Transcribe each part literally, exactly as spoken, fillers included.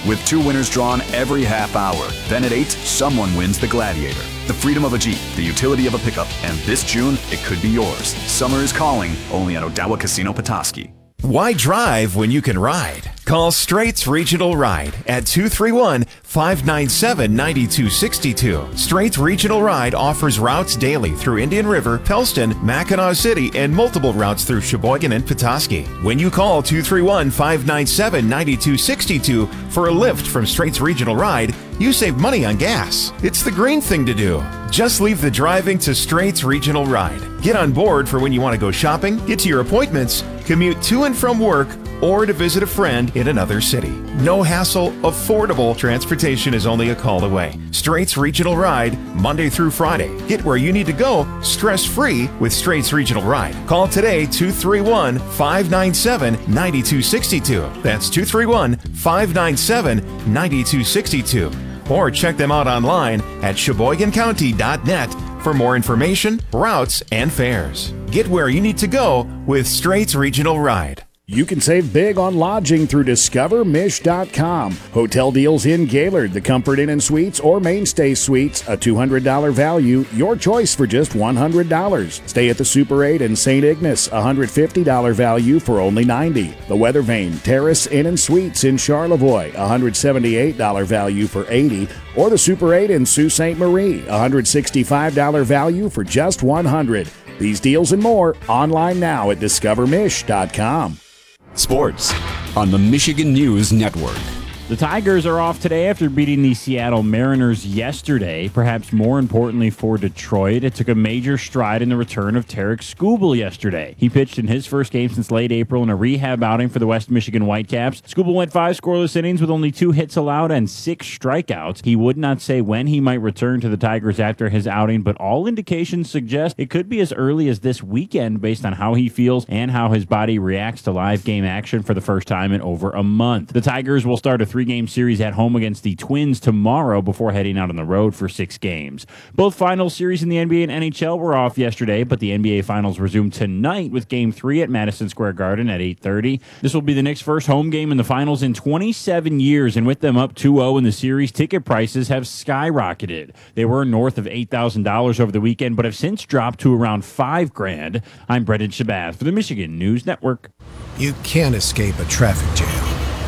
with two winners drawn every half hour. Then at eight, someone wins the Gladiator, the freedom of a Jeep, the utility of a pickup, and this June, it could be yours. Summer is calling, only at Odawa Casino Petoskey. Why drive when you can ride? Call Straits Regional Ride at two three one, five nine seven, nine two six two. Straits Regional Ride offers routes daily through Indian River, Pellston, Mackinac City, and multiple routes through Sheboygan and Petoskey. When you call two three one, five nine seven, nine two six two for a lift from Straits Regional Ride, you save money on gas. It's the green thing to do. Just leave the driving to Straits Regional Ride. Get on board for when you want to go shopping, get to your appointments, commute to and from work, or to visit a friend in another city. No hassle, affordable transportation is only a call away. Straits Regional Ride, Monday through Friday. Get where you need to go stress-free with Straits Regional Ride. Call today two three one, five nine seven, nine two six two. That's two three one, five nine seven, nine two six two. Or check them out online at sheboygan county dot net for more information, routes, and fares. Get where you need to go with Straits Regional Ride. You can save big on lodging through discover mish dot com. Hotel deals in Gaylord, the Comfort Inn and Suites, or Mainstay Suites, a two hundred dollars value, your choice for just one hundred dollars. Stay at the Super eight in Saint Ignace, a one hundred fifty dollars value for only ninety dollars. The Weather Vane Terrace Inn and Suites in Charlevoix, a one hundred seventy-eight dollars value for eighty dollars. Or the Super eight in Sault Ste. Marie, a one hundred sixty-five dollars value for just one hundred dollars. These deals and more online now at discover mish dot com. Sports on the Michigan News Network. The Tigers are off today after beating the Seattle Mariners yesterday. Perhaps more importantly for Detroit, it took a major stride in the return of Tarek Skubal yesterday. He pitched in his first game since late April in a rehab outing for the West Michigan Whitecaps. Skubal went five scoreless innings with only two hits allowed and six strikeouts. He would not say when he might return to the Tigers after his outing, but all indications suggest it could be as early as this weekend based on how he feels and how his body reacts to live game action for the first time in over a month. The Tigers will start a three game series at home against the Twins tomorrow before heading out on the road for six games. Both final series in the N B A and N H L were off yesterday, but the N B A Finals resume tonight with Game three at Madison Square Garden at eight thirty. This will be the Knicks' first home game in the Finals in twenty-seven years, and with them up two oh in the series, ticket prices have skyrocketed. They were north of eight thousand dollars over the weekend, but have since dropped to around five grand. I'm Brendan Shabazz for the Michigan News Network. You can't escape a traffic jam.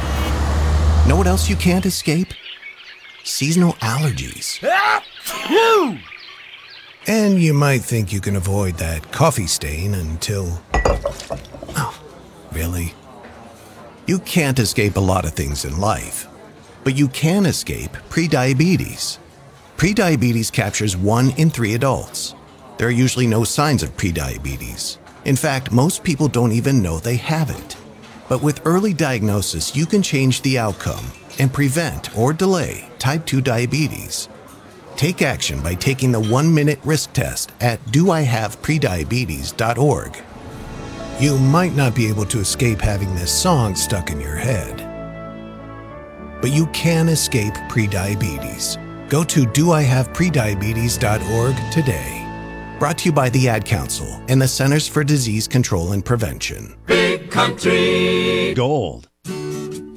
Know what else you can't escape? Seasonal allergies. And you might think you can avoid that coffee stain until... Oh, really? You can't escape a lot of things in life, but you can escape prediabetes. Prediabetes captures one in three adults. There are usually no signs of prediabetes. In fact, most people don't even know they have it. But with early diagnosis, you can change the outcome and prevent or delay type two diabetes. Take action by taking the one-minute risk test at do I have prediabetes dot org. You might not be able to escape having this song stuck in your head, but you can escape prediabetes. Go to do I have prediabetes dot org today. Brought to you by the Ad Council and the Centers for Disease Control and Prevention. Big Country Gold.